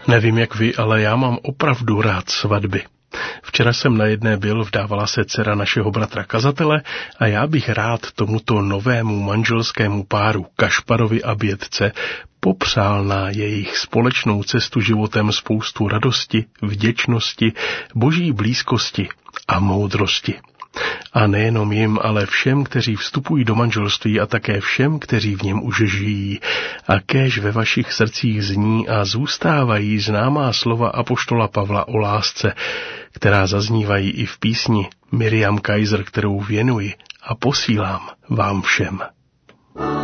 Nevím jak vy, ale já mám opravdu rád svatby. Včera jsem na jedné byl, vdávala se dcera našeho bratra kazatele a já bych rád tomuto novému manželskému páru Kašparovi a Bětce popřál na jejich společnou cestu životem spoustu radosti, vděčnosti, boží blízkosti a moudrosti. A nejenom jim, ale všem, kteří vstupují do manželství a také všem, kteří v něm už žijí. A kéž ve vašich srdcích zní a zůstávají známá slova apoštola Pavla o lásce, která zaznívají i v písni Miriam Kaiser, kterou věnuji a posílám vám všem.